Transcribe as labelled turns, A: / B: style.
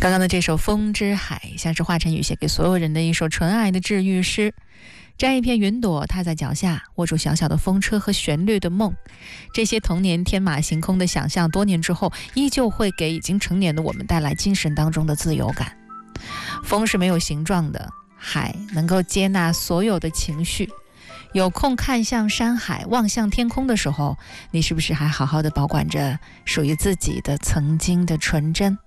A: 刚刚的这首《风之海》像是华晨宇写给所有人的一首纯爱的治愈诗。摘一片云朵，踏在脚下，握住小小的风车和旋律的梦，这些童年天马行空的想象，多年之后依旧会给已经成年的我们带来精神当中的自由感。风是没有形状的，海能够接纳所有的情绪。有空看向山海，望向天空的时候，你是不是还好好的保管着属于自己的曾经的纯真？